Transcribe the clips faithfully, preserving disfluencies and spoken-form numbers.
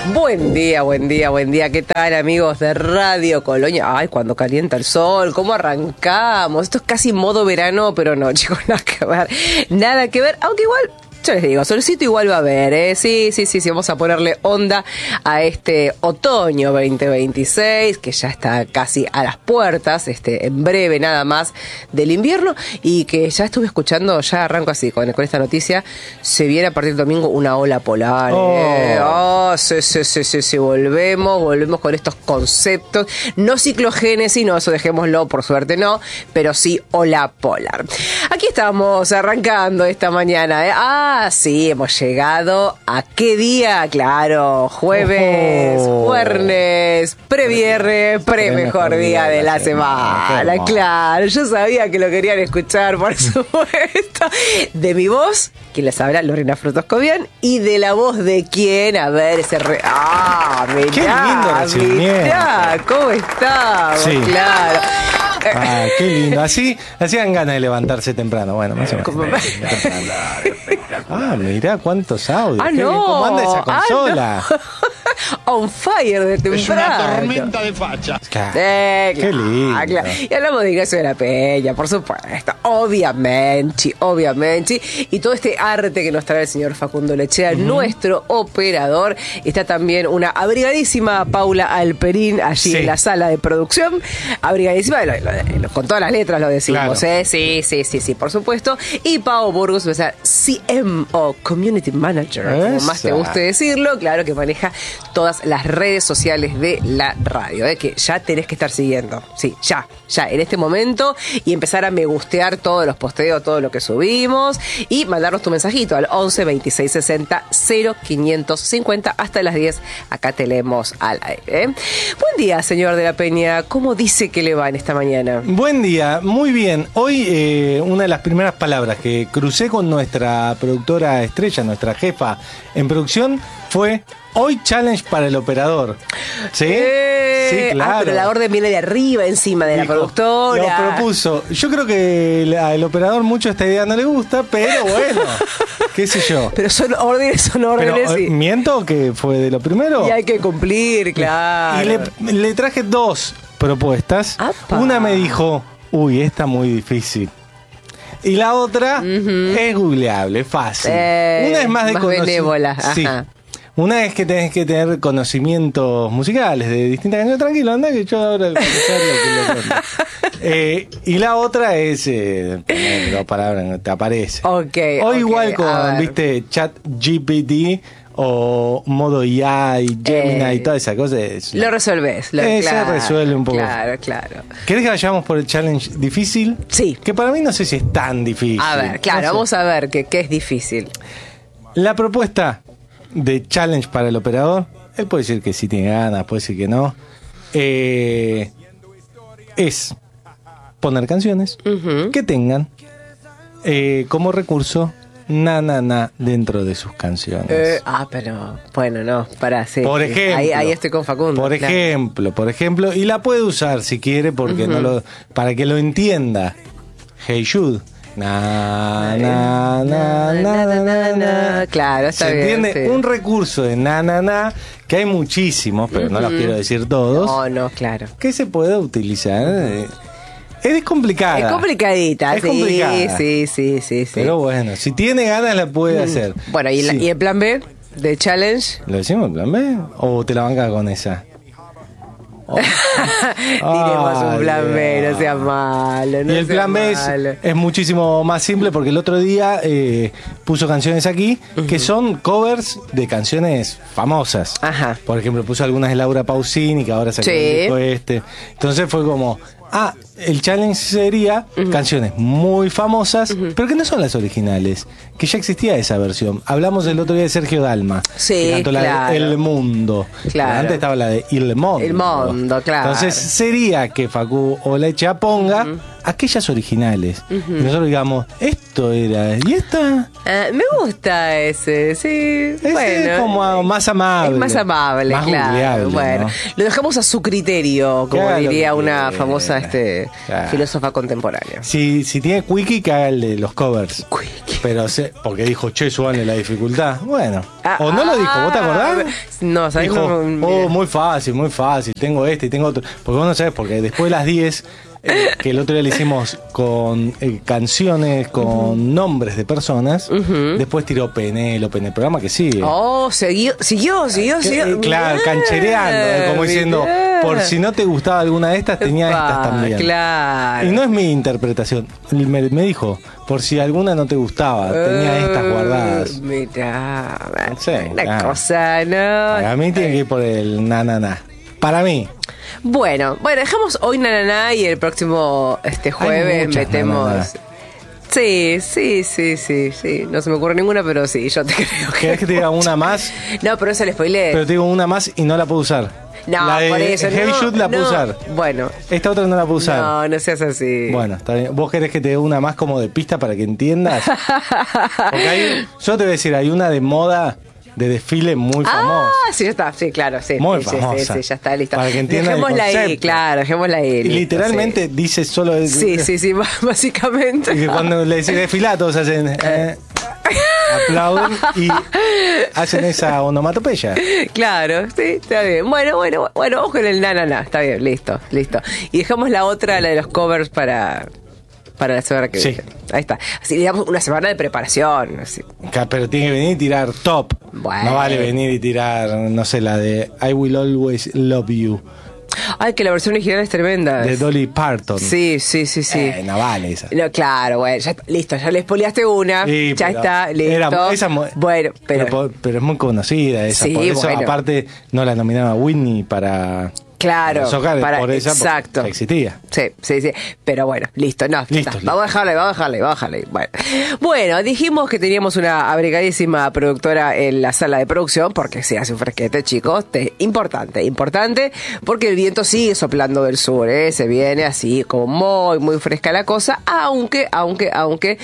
Buen día, buen día, buen día. ¿Qué tal, amigos de Radio Colonia? Ay, cuando calienta el sol, ¿cómo arrancamos? Esto es casi modo verano, pero no, chicos, nada que ver. Nada que ver, aunque igual... Yo les digo, solcito igual va a haber, ¿eh? Sí, sí, sí, sí, vamos a ponerle onda a este otoño veinte veintiséis, que ya está casi a las puertas, este, en breve nada más del invierno, y que ya estuve escuchando, ya arranco así con, con esta noticia, se viene a partir del domingo una ola polar, ¿eh? Oh, oh sí, sí, sí, sí, sí, volvemos, volvemos con estos conceptos, no ciclogénesis, no, eso dejémoslo, por suerte no, pero sí ola polar. Aquí estamos arrancando esta mañana, ¿eh? Ah, Ah, sí, hemos llegado a qué día, claro, jueves, oh. Jueves, previernes, pre mejor día de la semana, semana. Claro, yo sabía que lo querían escuchar, por supuesto. De mi voz, quien les habla, Lorena Frutos Cobian, y de la voz de quién, a ver, ese re... Ah, mirá, qué lindo recibimiento. Mirá, ¿cómo estamos? Sí. Claro. Ah, qué lindo. Así hacían ganas de levantarse temprano. Bueno, más o menos. Ah, mirá cuántos audios. Ah, no. ¿Cómo anda esa consola? Ah, no. On fire de temprano. Es una tormenta de facha. Eh, qué lindo. Claro. Y hablamos de Ignacio de la Peña, por supuesto. Obviamente, obviamente. Y todo este arte que nos trae el señor Facundo Lechea, uh-huh. nuestro operador. Está también una abrigadísima Paula Alperín allí sí. en la sala de producción. Abrigadísima, lo, lo, lo, con todas las letras lo decimos, claro. ¿eh? Sí, sí, sí, sí, por supuesto. Y Pau Burgos, o sea, C M O, Community Manager, Esa. como más te guste decirlo, claro, que maneja todas las redes sociales de la radio, ¿eh? Que ya tenés que estar siguiendo. Sí, ya, ya, en este momento, y empezar a me gustear todos los posteos, todo lo que subimos, y mandarnos tu mensajito al once veintiséis sesenta cero quinientos cincuenta hasta las diez. Acá te leemos al aire, ¿eh? Buen día, señor de la Peña. ¿Cómo dice que le va en esta mañana? Buen día, muy bien. Hoy eh, una de las primeras palabras que crucé con nuestra productora estrella, nuestra jefa en producción, fue hoy challenge para el operador. ¿Sí? Eh, sí, claro. Ah, pero la orden viene de arriba, encima de Dijo, la productora. Lo propuso. Yo creo que la, el operador mucho esta idea no le gusta, pero bueno, qué sé yo. Pero son órdenes, son órdenes. Pero, y... ¿Miento que fue de lo primero? Y hay que cumplir, claro. Y le, le traje dos propuestas. ¡Apa! Una me dijo, uy, esta muy difícil. Y la otra uh-huh. es googleable, fácil. Eh, Una es más de más conoci- benévola. Ajá. Sí. Una es que tenés que tener conocimientos musicales de distintas canciones. Tranquilo, anda que yo ahora el eh, Y la otra es eh, poner dos palabras, te aparece. Okay, o okay, igual con, viste, Chat G P T o modo I A y Gemini eh, y toda esa cosa. Es, lo resolvés. Lo, eh, claro, se resuelve un poco. Claro, claro. ¿Querés que vayamos por el challenge difícil? Sí. Que para mí no sé si es tan difícil. A ver, claro, no sé. Vamos a ver qué es difícil. La propuesta de challenge para el operador, él puede decir que sí tiene ganas, puede decir que no, eh, es poner canciones uh-huh. que tengan eh, como recurso na na na dentro de sus canciones. Eh, ah, pero bueno, no, para sí. Por ejemplo, ahí, ahí estoy con Facundo. Por claro. ejemplo, por ejemplo, y la puede usar si quiere porque uh-huh. no lo, para que lo entienda. Hey Jude. Na, na, na, na, na, na, na. Claro, está ¿Se bien. entiende? Sí. Un recurso de na, na, na, que hay muchísimos, pero uh-huh. no los quiero decir todos. No, no, claro. Que se puede utilizar. Es complicada. Es complicadita, es sí, complicada. sí, sí, sí, sí. Pero bueno, si tiene ganas la puede mm. hacer. Bueno, ¿y, sí. la, ¿y el plan B de challenge? ¿Lo decimos el plan B? ¿O te la bancas con esa? Oh. Diremos un plan B, no sea malo. No y el plan B es, es muchísimo más simple porque el otro día eh, puso canciones aquí uh-huh. que son covers de canciones famosas. Ajá. Por ejemplo, puso algunas de Laura Pausini que ahora sacó sí. el disco este. Entonces fue como, ah, el challenge sería uh-huh. canciones muy famosas, uh-huh. pero que no son las originales, que ya existía esa versión. Hablamos el otro día de Sergio Dalma, sí, que cantó claro. la de El Mundo. Claro. Antes estaba la de Il Mondo. El Mundo, claro. Entonces sería que Facu o Lechea ponga uh-huh. aquellas originales. Uh-huh. Y nosotros digamos, esto era, ¿y esta? Uh, me gusta ese, sí. Ese bueno, es como más amable. Es más amable, más claro. googleable, bueno, ¿no? lo dejamos a su criterio, como claro, diría una que... famosa este Claro. filósofa contemporánea. Si, si tiene Quickie, que haga el de los covers. Quickie. Pero se, porque dijo, che, súbanle la dificultad. Bueno. Ah, o no lo dijo, ¿vos te acordás? No, ¿sabés? Dijo, No, oh, mira. muy fácil, muy fácil. Tengo este y tengo otro. Porque vos no sabés, porque después de las diez, eh, que el otro día le hicimos con eh, canciones, con uh-huh. nombres de personas, uh-huh. después tiró Penélope en el programa que sigue. Oh, siguió, siguió, siguió, que, siguió. Eh, claro, canchereando, eh, como diciendo, mirá. por si no te gustaba alguna de estas, tenía Epa, estas también. Claro. Y no es mi interpretación. Me, me dijo, por si alguna no te gustaba, tenía estas guardadas. Mirá, No sé, una claro. cosa, ¿no? A mí tiene que ir por el na na na. Para mí. Bueno, bueno, dejamos hoy Nananá y el próximo este jueves muchas metemos. nananá. Sí, sí, sí, sí, sí. No se me ocurre ninguna, pero sí, yo te creo que. ¿Querés que te diga una más? No, pero eso le spoileé. Pero te digo una más y no la puedo usar. No, la de por eso. Heavy no, Shoot la puedo no. usar. Bueno. Esta otra no la puedo usar. No, no seas así. Bueno, está bien. ¿Vos querés que te dé una más como de pista para que entiendas? Porque hay, yo te voy a decir, hay una de moda, de desfile muy famosa. Ah, sí, ya está, sí, claro, sí. Muy sí, famosa. Sí, sí, sí, ya está, listo. Para que entiendan el Dejémosla ahí, concepto. claro, dejémosla ahí. Y listo, literalmente sí. dice solo... el- Sí, sí, sí, básicamente. Y que cuando le decís desfilá, todos hacen... eh, aplauden y hacen esa onomatopeya. Claro, sí, está bien. Bueno, bueno, bueno, ojo en el nanana, está bien, listo, listo. Y dejamos la otra, la de los covers para... Para la semana que Sí. viene. Ahí está. Así le damos una semana de preparación. Así. Ca- Pero tiene que venir y tirar top. Bueno. No vale venir y tirar, no sé, la de I Will Always Love You, Ay, que la versión original es tremenda. de Dolly Parton. Sí, sí, sí, sí. Eh, no vale esa. No, claro, bueno, ya, listo, ya le spoileaste una. Sí, ya pero está, listo. era- esa mo- bueno, pero. Pero, por- pero es muy conocida esa. Sí, por eso, bueno. aparte, no la nominaba Whitney para. Claro, para Oscar, para- por esa, porque exacto. ya existía. Sí, sí, sí. Pero bueno, listo, no. ya Listo, está. listo. Vamos a dejarle, vamos a dejarle, vamos a dejarle. Bueno. bueno, dijimos que teníamos una abrigadísima productora en la sala de producción, porque se hace un fresquete, chicos. Te- importante, importante, porque el viento sigue soplando del sur, ¿eh? Se viene así, como muy, muy fresca la cosa, aunque, aunque, aunque.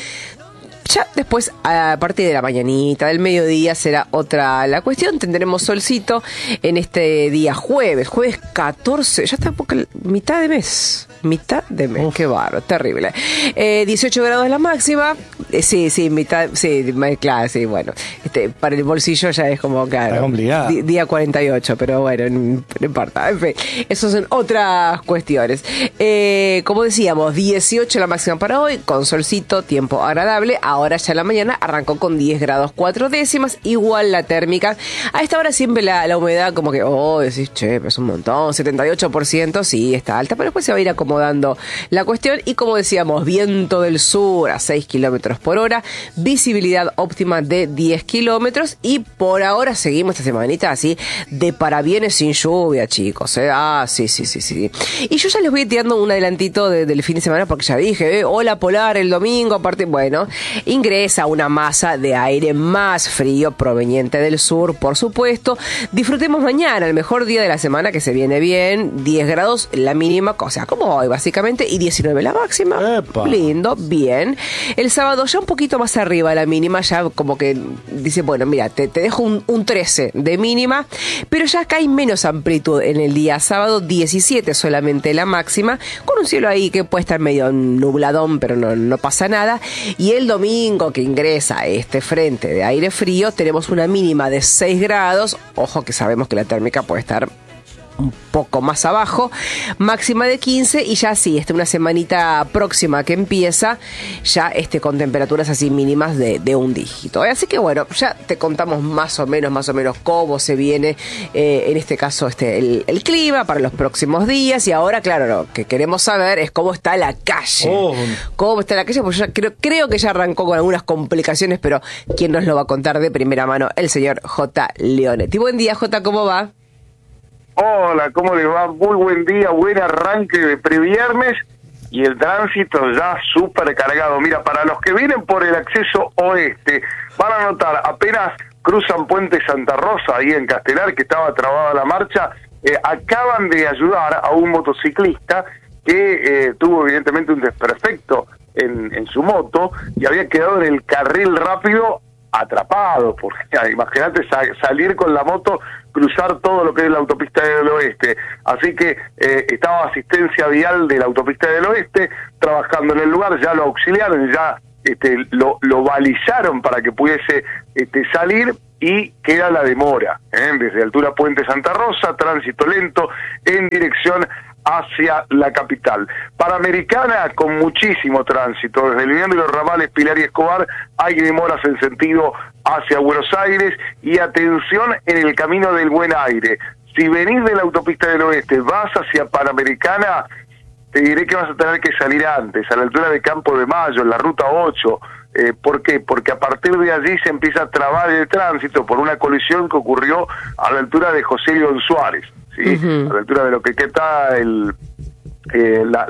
Ya después, a partir de la mañanita, del mediodía, será otra la cuestión. Tendremos solcito en este día jueves, jueves catorce, ya está porque mitad de mes. Mitad de mes, Uf. qué barro, terrible. Eh, dieciocho grados la máxima. Eh, sí, sí, mitad, sí, ma- claro, sí, bueno. Este, para el bolsillo ya es como, claro. Está complicado. di- Día cuarenta y ocho, pero bueno, no, no importa. En fin, esas son otras cuestiones. Eh, como decíamos, dieciocho la máxima para hoy, con solcito, tiempo agradable. Ahora ya en la mañana arrancó con diez grados cuatro décimas, igual la térmica. A esta hora siempre la, la humedad como que, oh, decís, che, es un montón, setenta y ocho por ciento, sí, está alta, pero después se va a ir acomodando la cuestión. Y como decíamos, viento del sur a seis kilómetros por hora, visibilidad óptima de diez kilómetros, y por ahora seguimos esta semanita así de parabienes sin lluvia, chicos, ¿eh? Ah, sí, sí, sí, sí. Y yo ya les voy tirando un adelantito de- del fin de semana, porque ya dije, eh, hola polar el domingo, aparte, bueno, ingresa una masa de aire más frío proveniente del sur, por supuesto. Disfrutemos mañana, el mejor día de la semana, que se viene bien, diez grados la mínima, o sea, como hoy básicamente, y diecinueve la máxima. Epa. Lindo, bien. El sábado ya un poquito más arriba la mínima, ya como que dice, bueno, mira, te, te dejo un, un trece de mínima, pero ya acá hay menos amplitud en el día sábado, diecisiete solamente la máxima, con un cielo ahí que puede estar medio nubladón, pero no, no pasa nada. Y el domingo que ingresa este frente de aire frío, tenemos una mínima de seis grados, ojo que sabemos que la térmica puede estar un poco más abajo, máxima de quince, y ya sí, este, una semanita próxima que empieza, ya este, con temperaturas así mínimas de, de un dígito. Así que bueno, ya te contamos más o menos, más o menos cómo se viene, eh, en este caso, este, el, el clima para los próximos días. Y ahora, claro, lo que queremos saber es cómo está la calle. Oh. Cómo está la calle, porque yo ya creo, creo que ya arrancó con algunas complicaciones, pero ¿quién nos lo va a contar de primera mano? El señor J. Leonetti. Buen día, J, ¿cómo va? Hola, ¿cómo les va? Muy buen día, buen arranque de previernes y el tránsito ya súper cargado. Mira, para los que vienen por el acceso oeste, van a notar, apenas cruzan Puente Santa Rosa, ahí en Castelar, que estaba trabada la marcha, eh, acaban de ayudar a un motociclista que eh, tuvo evidentemente un desperfecto en, en su moto y había quedado en el carril rápido atrapados, porque imagínate sa salir con la moto, cruzar todo lo que es la autopista del oeste. Así que eh, estaba asistencia vial de la autopista del oeste trabajando en el lugar, ya lo auxiliaron, ya este, lo, lo balizaron para que pudiese este, salir, y queda la demora, ¿eh? Desde altura Puente Santa Rosa, tránsito lento en dirección hacia la capital. Panamericana con muchísimo tránsito, desde el Unión de los Ramales Pilar y Escobar hay demoras en sentido hacia Buenos Aires, y atención en el camino del Buen Aire. Si venís de la autopista del oeste, vas hacia Panamericana, te diré que vas a tener que salir antes, a la altura de Campo de Mayo, en la ruta ocho. Eh, ¿Por qué? Porque a partir de allí se empieza a trabar el tránsito por una colisión que ocurrió a la altura de José León Suárez, ¿sí? Uh-huh. A la altura de lo que está el, eh, la,